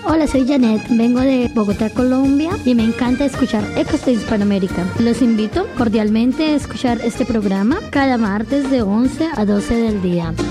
Hola, soy Janet, vengo de Bogotá, Colombia y me encanta escuchar Ecos de Hispanoamérica. Los invito cordialmente a escuchar este programa cada martes de 11 a 12 del día.